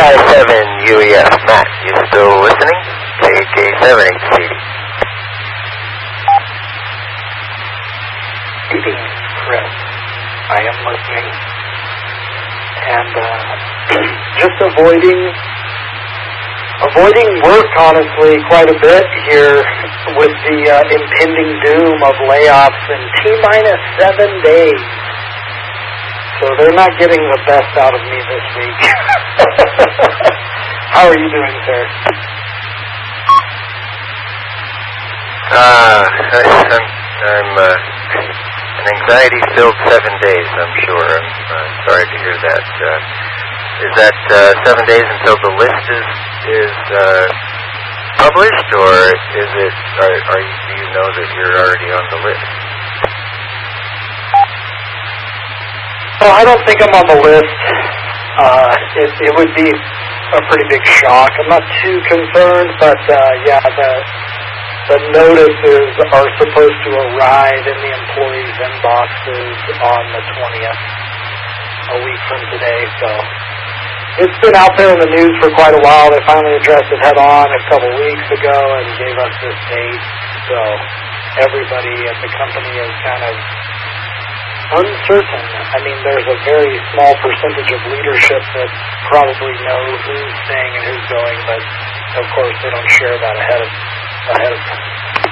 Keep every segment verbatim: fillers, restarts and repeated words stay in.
I seven U E F, Matt, you still listening? K K seven H C D. Greetings, Chris. I am listening. And uh, just avoiding avoiding work, honestly, quite a bit here with the uh, impending doom of layoffs in T-minus seven days. So they're not getting the best out of me this week. How are you doing, sir? Uh, I'm, I'm uh, an anxiety-filled seven days, I'm sure. I'm uh, sorry to hear that. Uh, is that uh, seven days until the list is is uh, published, or is it? Are, are you, do you know that you're already on the list? Well, I don't think I'm on the list. Uh, it, it would be a pretty big shock. I'm not too concerned, but uh, yeah, the the notices are supposed to arrive in the employees' inboxes on the twentieth, a week from today. So it's been out there in the news for quite a while. They finally addressed it head on a couple weeks ago and gave us this date. So everybody at the company is kind of uncertain. I mean, there's a very small percentage of leadership that probably know who's staying and who's going, but of course they don't share that ahead of ahead of time.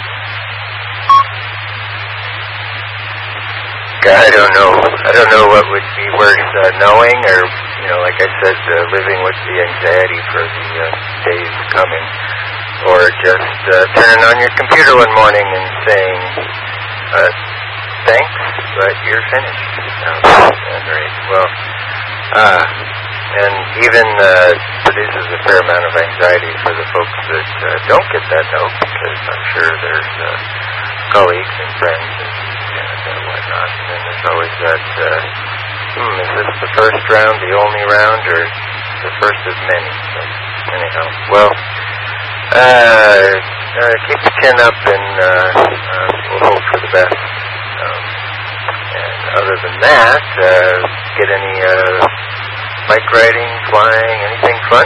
God, I don't know. I don't know what would be worse, uh, knowing or, you know, like I said, uh, living with the anxiety for the uh, days coming, or just uh, turning on your computer one morning and saying, uh, thanks, but you're finished. Um, right. Well, uh, and even uh, produces a fair amount of anxiety for the folks that uh, don't get that note, because I'm sure there's uh, colleagues and friends and, and uh, whatnot. And then there's always that, uh, hmm, is this the first round, the only round, or the first of many? So, anyhow, well, uh, uh, keep your chin up, and uh, uh, we'll hope for the best. Um, and other than that, uh, get any uh, bike riding, flying, anything fun?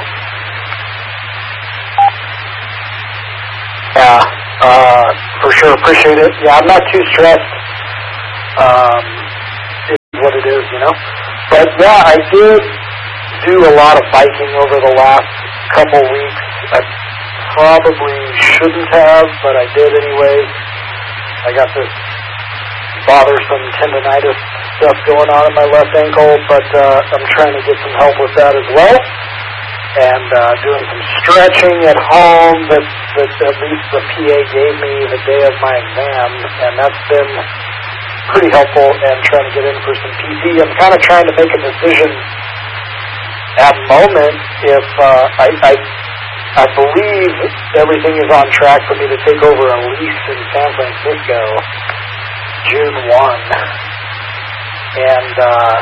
Yeah, uh, for sure, appreciate it. Yeah, I'm not too stressed. Um, it's what it is, you know. But yeah, I did do a lot of biking over the last couple weeks. I probably shouldn't have, but I did anyways. I got this bothersome tendonitis stuff going on in my left ankle, but uh, I'm trying to get some help with that as well, and uh, doing some stretching at home that, that at least the P A gave me the day of my exam, and that's been pretty helpful, and trying to get in for some P T. I'm kind of trying to make a decision at the moment if uh, I, I I believe everything is on track for me to take over a lease in San Francisco June first, and uh,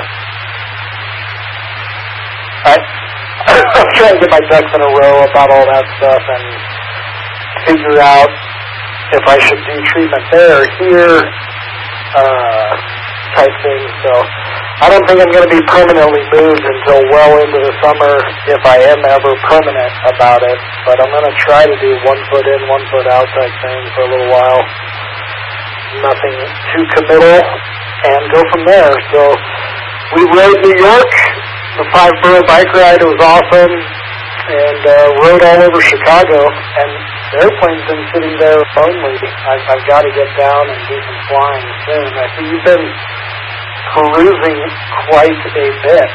I, I'm trying to get my ducks in a row about all that stuff and figure out if I should do treatment there or here, uh, type thing. So I don't think I'm going to be permanently moved until well into the summer, if I am ever permanent about it, but I'm going to try to do one foot in, one foot out type thing for a little while. Nothing too committal, and go from there. So we rode New York, the five borough bike ride. It was awesome, and uh, rode all over Chicago, and the airplane's been sitting there only. I've, I've got to get down and do some flying soon. I see you've been perusing quite a bit.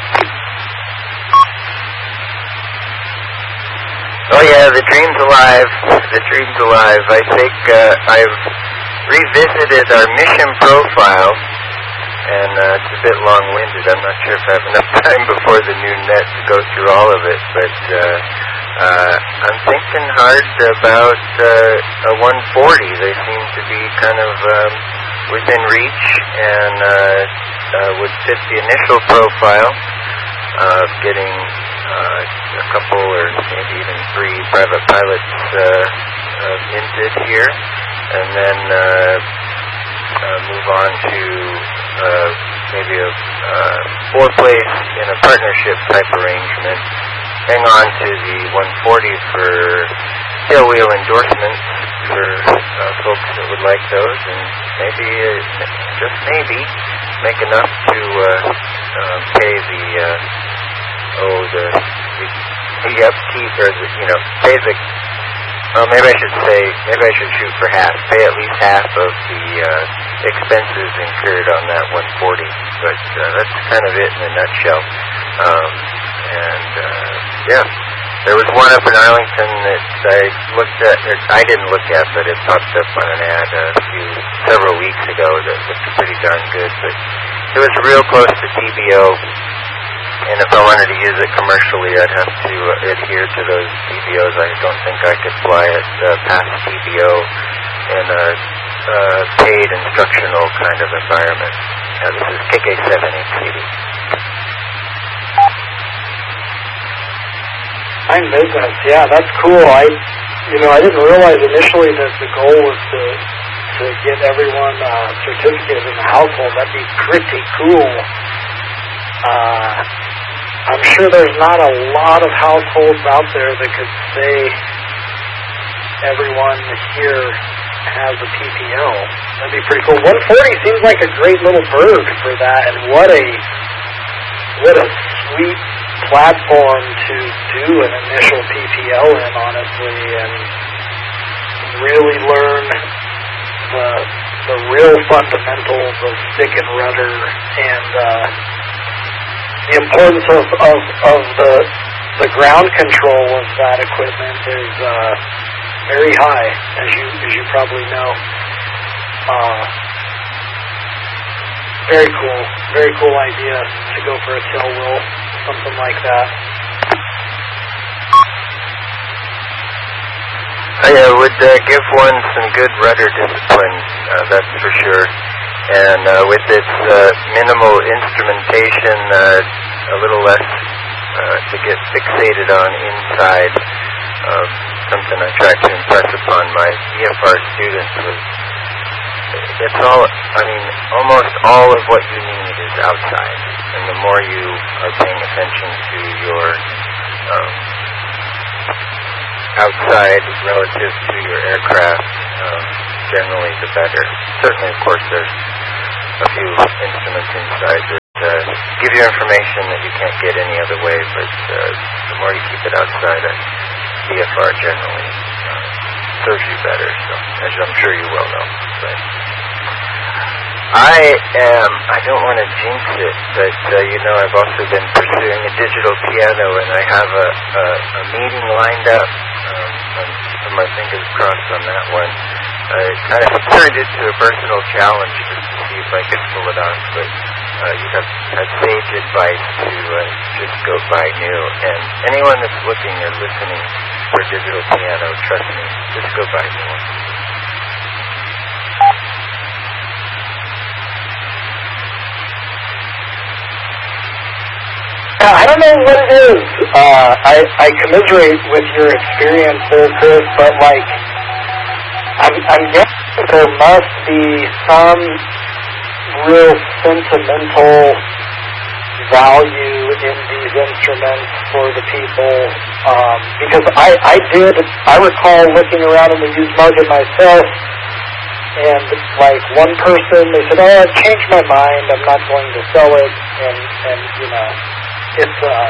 Oh yeah, the dream's alive. The dream's alive. I think uh, I've revisited our mission profile, and uh, it's a bit long-winded. I'm not sure if I have enough time before the new net to go through all of it, but uh, uh, I'm thinking hard about uh, a one forty. They seem to be kind of um, within reach, and uh, uh, would fit the initial profile of getting uh, a couple or maybe even three private pilots uh, uh, minted here, and then uh, uh, move on to uh, maybe a uh, four-place in a partnership type arrangement hang on to the one forty for tailwheel endorsements for uh, folks that would like those, and maybe, uh, just maybe, make enough to uh, uh, pay the, uh, oh, the, the, the upkeep, or the, you know, pay the, well, maybe I should say, maybe I should shoot for half, pay at least half of the uh, expenses incurred on that one forty, but uh, that's kind of it in a nutshell. Um, and, uh, yeah. There was one up in Arlington that I looked at, or I didn't look at, but it popped up on an ad a few, several weeks ago that looked pretty darn good, but it was real close to T B O, and if I wanted to use it commercially, I'd have to uh, adhere to those T B Os. I don't think I could fly it uh, past T B O in a uh, paid instructional kind of environment. Uh, this is K K seven H C D. Fine business, yeah, that's cool. I, you know, I didn't realize initially that the goal was to to get everyone uh, certificated in the household. That'd be pretty cool. Uh, I'm sure there's not a lot of households out there that could say everyone here has a P P O. That'd be pretty cool. one forty seems like a great little bird for that, and what a what a sweet platform to do an initial P P L in, honestly, and really learn the the real fundamentals of stick and rudder, and uh, the importance of, of, of the the ground control of that equipment is uh, very high, as you as you probably know. Uh, very cool, very cool idea to go for a tailwheel. Something like that. I uh, would uh, give one some good rudder discipline, uh, that's for sure. And uh, with its uh, minimal instrumentation, uh, a little less uh, to get fixated on inside. Uh, something I tried to impress upon my V F R students was it's all, I mean, almost all of what you need is outside. And the more you are paying attention to your um, outside relative to your aircraft, um, generally the better. Certainly, of course, there's a few instruments inside that uh, give you information that you can't get any other way, but uh, the more you keep it outside, uh, V F R generally uh, serves you better, so, as I'm sure you well know. But I am, I don't want to jinx it, but, uh, you know, I've also been pursuing a digital piano, and I have a, a, a meeting lined up. Um, I'm keeping my fingers crossed on that one. I kind of turned into a personal challenge just to see if I could pull it off, but uh, you have, have sage advice to uh, just go buy new. And anyone that's looking or listening for a digital piano, trust me, just go buy new one. I don't know what it is. Uh, I, I commiserate with your experience there, Chris, but like, I'm, I'm guessing there must be some real sentimental value in these instruments for the people. Um, because I, I did, I recall looking around in the used market myself, and like one person, they said, oh, I've changed my mind, I'm not going to sell it, and, and you know, it's, uh,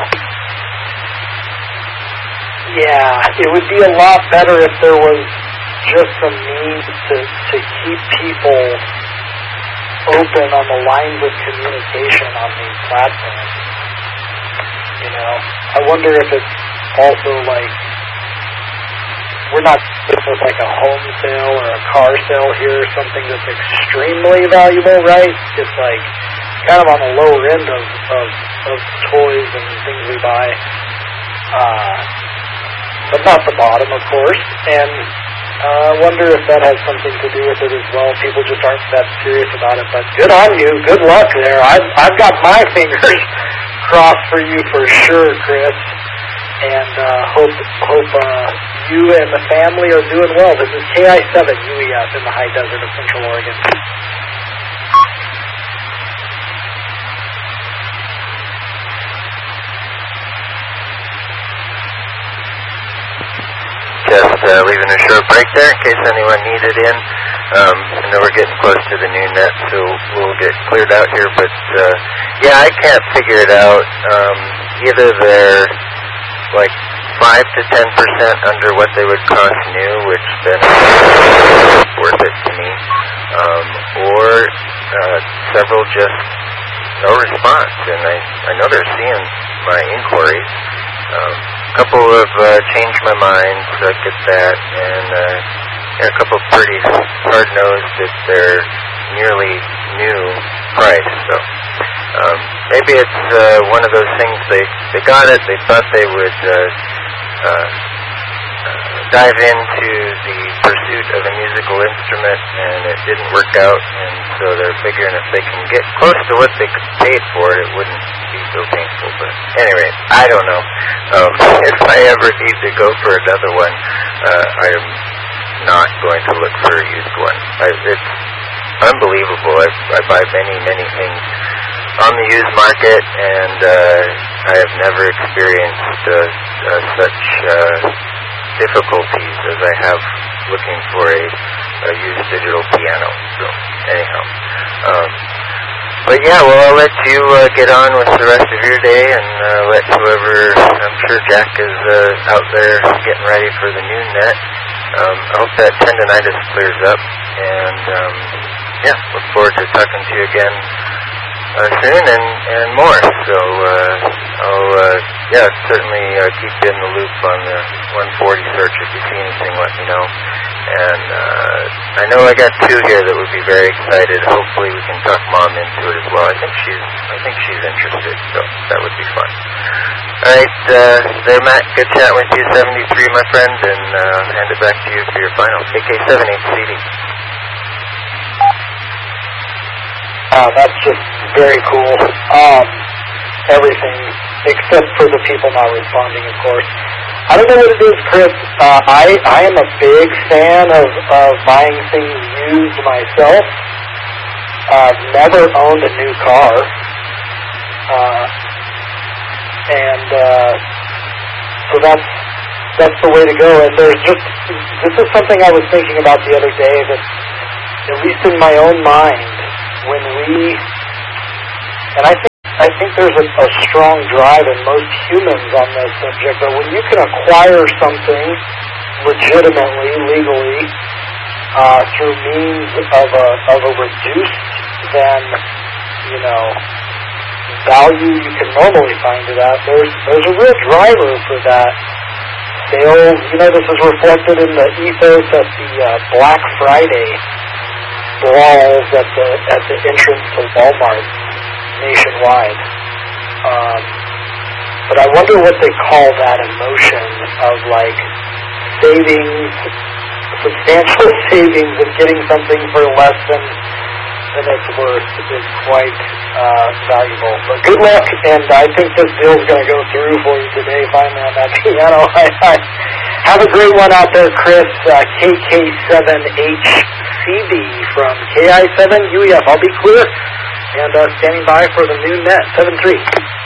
yeah, it would be a lot better if there was just some means to, to keep people open on the lines of communication on these platforms. You know, I wonder if it's also like, we're not with like a home sale or a car sale here, something that's extremely valuable, right? It's like kind of on the lower end of, of, of toys and things we buy. Uh, but not the bottom, of course. And I uh, wonder if that has something to do with it as well. People just aren't that serious about it. But good on you. Good luck there. I've, I've got my fingers crossed for you for sure, Chris. And uh, hope hope uh, you and the family are doing well. This is K I seven U E F in the high desert of Central Oregon. uh, leaving a short break there in case anyone needed in. Um, I know we're getting close to the new net, so we'll get cleared out here. But, uh, yeah, I can't figure it out. Um, either they're, like, five to ten percent under what they would cost new, which then is worth it to me. Um, or uh, several just no response, and I, I know they're seeing my inquiries. Um, a couple have uh, changed my mind, so I get that, and uh, yeah, a couple pretty hard-nosed at their nearly new price. So um, maybe it's uh, one of those things, they, they got it, they thought they would uh, uh, uh, dive into the pursuit of a musical instrument, and it didn't work out, and so they're figuring if they can get close to what they paid for it, it wouldn't be so painful. But anyway, I don't know. Um, if I ever need to go for another one, uh, I'm not going to look for a used one. I, it's unbelievable. I, I buy many, many things on the used market, and uh, I have never experienced uh, uh, such uh, difficulties as I have looking for a, a used digital piano. So anyhow, um, but yeah, well, I'll let you uh, get on with the rest of your day, and uh, let whoever, I'm sure Jack is uh, out there getting ready for the new net. Um, I hope that tendonitis clears up, and um, yeah, look forward to talking to you again uh, soon and, and more. So uh, I'll uh, yeah certainly uh, keep you in the loop on the one forty search. If you see anything, let me know. And uh, I know I got two here that would be very excited. Hopefully we can talk Mom into it as well. I think she's I think she's interested, so that would be fun. All right, uh, there, Matt. Good chat with you, seventy-three, my friend, and uh, hand it back to you for your final. K K seven H C D. Uh, that's just very cool. Um, everything, except for the people not responding, of course. I don't know what it is, Chris. Uh, I, I am a big fan of, of buying things used myself. I've never owned a new car. Uh, and uh, so that's that's the way to go. And there's just, this is something I was thinking about the other day, that at least in my own mind, when we, and I think I think there's a, a strong drive in most humans on this subject, but when you can acquire something legitimately, legally, uh, through means of a, of a reduced than, you know, value you can normally find it at, there's, there's a real driver for that. Sales, you know, this is reflected in the ethos at the uh, Black Friday brawls at the, at the entrance to Walmart nationwide. Um, but I wonder what they call that emotion of, like, savings, substantial savings, and getting something for less than, than it's worth is quite uh, valuable. But good luck, and I think this deal's going to go through for you today, finally, on that piano. I, I, have a great one out there, Chris. Uh, K K seven H C D from K I seven U E F. I'll be clear. And uh, standing by for the new net, seven three.